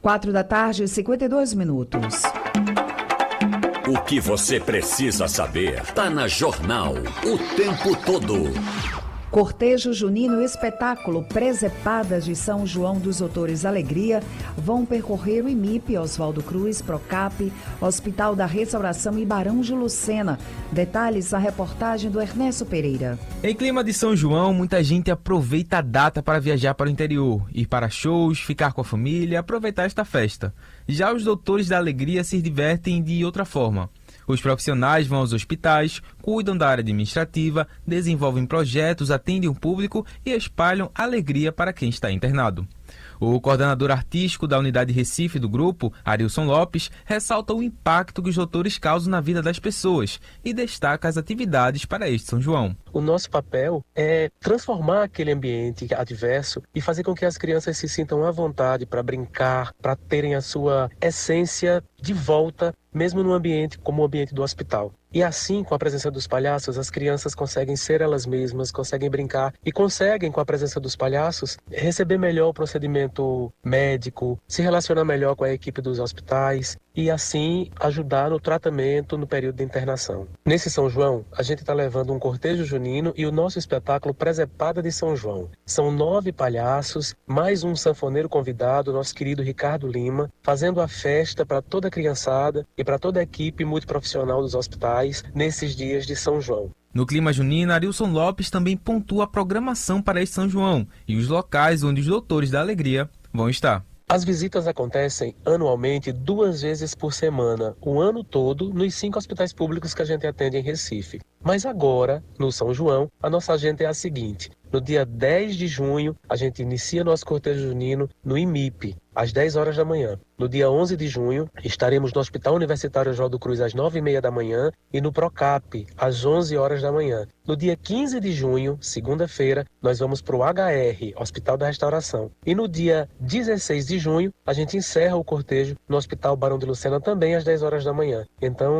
4h52. O que você precisa saber tá na Jornal o tempo todo. Cortejo junino e espetáculo Presepadas de São João dos Doutores Alegria vão percorrer o IMIP, Oswaldo Cruz, Procap, Hospital da Restauração e Barão de Lucena. Detalhes na reportagem do Ernesto Pereira. Em clima de São João, muita gente aproveita a data para viajar para o interior, ir para shows, ficar com a família, aproveitar esta festa. Já os Doutores da Alegria se divertem de outra forma. Os profissionais vão aos hospitais, cuidam da área administrativa, desenvolvem projetos, atendem o público e espalham alegria para quem está internado. O coordenador artístico da unidade Recife do grupo, Arilson Lopes, ressalta o impacto que os doutores causam na vida das pessoas e destaca as atividades para este São João. O nosso papel é transformar aquele ambiente adverso e fazer com que as crianças se sintam à vontade para brincar, para terem a sua essência de volta, mesmo no ambiente como o ambiente do hospital. E assim, com a presença dos palhaços, as crianças conseguem ser elas mesmas, conseguem brincar e conseguem, com a presença dos palhaços, receber melhor o procedimento médico, se relacionar melhor com a equipe dos hospitais e assim ajudar no tratamento no período de internação. Nesse São João, a gente está levando um cortejo junino e o nosso espetáculo Presepada de São João. São 9 palhaços, mais um sanfoneiro convidado, nosso querido Ricardo Lima, fazendo a festa para toda a criançada e para toda a equipe multiprofissional dos hospitais nesses dias de São João. No clima junino, Arilson Lopes também pontua a programação para este São João e os locais onde os Doutores da Alegria vão estar. As visitas acontecem anualmente 2 vezes por semana, o ano todo, nos 5 hospitais públicos que a gente atende em Recife. Mas agora, no São João, a nossa agenda é a seguinte. No dia 10 de junho, a gente inicia nosso cortejo junino no IMIP, às 10 horas da manhã. No dia 11 de junho, estaremos no Hospital Universitário Oswaldo Cruz às 9h30 da manhã e no Procap, às 11 horas da manhã. No dia 15 de junho, segunda-feira, nós vamos para o HR, Hospital da Restauração. E no dia 16 de junho, a gente encerra o cortejo no Hospital Barão de Lucena também às 10 horas da manhã. Então,